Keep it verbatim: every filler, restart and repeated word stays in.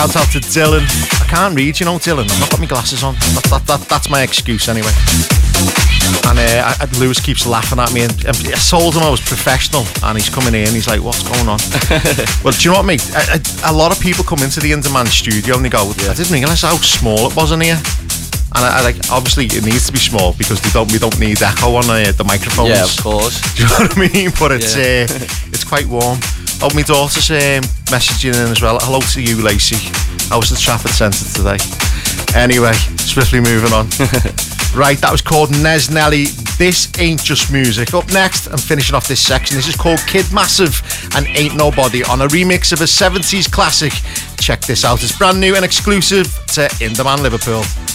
Shout out to Dylan. I can't read, you know, Dylan. I've not got my glasses on. That, that, that, that's my excuse anyway. And uh, I, Lewis keeps laughing at me, and, and I told him I was professional, and he's coming in and he's like, what's going on? Well, do you know what, mate? I, I, a lot of people come into the In-Demand studio and they go, yeah. I didn't realise how small it was in here. And I, I like, obviously it needs to be small because we don't we don't need echo on the, the microphones. Yeah, of course. Do you know what I mean? But it's yeah. uh, it's quite warm. Oh, my daughter's um, messaging in as well. Hello to you, Lacey. How was the Trafford Centre today? Anyway, swiftly moving on. Right, that was called Nez Nelly. This Ain't Just Music. Up next, I'm finishing off this section. This is called Kid Massive and Ain't Nobody on a remix of a seventies classic. Check this out. It's brand new and exclusive to In-Demand Liverpool.